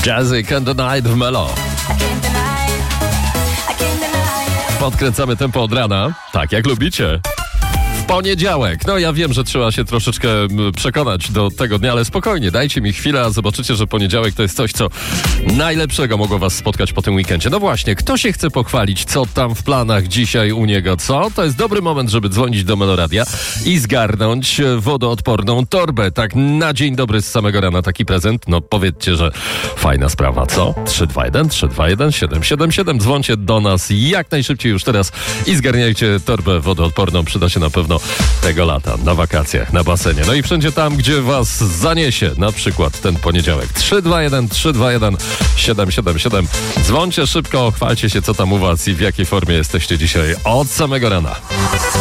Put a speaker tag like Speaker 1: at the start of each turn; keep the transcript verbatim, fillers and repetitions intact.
Speaker 1: Jazzy Can't Deny w Melo. Podkręcamy tempo od rana, tak jak lubicie. Poniedziałek. No ja wiem, że trzeba się troszeczkę przekonać do tego dnia, ale spokojnie, dajcie mi chwilę, a zobaczycie, że poniedziałek to jest coś, co najlepszego mogło was spotkać po tym weekendzie. No właśnie, kto się chce pochwalić, co tam w planach dzisiaj u niego, co? To jest dobry moment, żeby dzwonić do Meloradia i zgarnąć wodoodporną torbę. Tak na dzień dobry z samego rana taki prezent. No powiedzcie, że fajna sprawa, co? trzy dwa jeden, trzy dwa jeden, siedem siedem siedem. Dzwońcie do nas jak najszybciej już teraz i zgarniajcie torbę wodoodporną. Przyda się na pewno tego lata, na wakacjach, na basenie. No i wszędzie tam, gdzie was zaniesie, na przykład ten poniedziałek. trzy dwa jeden, trzy dwa jeden, siedem siedem siedem. Dzwońcie szybko, chwalcie się, co tam u was i w jakiej formie jesteście dzisiaj od samego rana.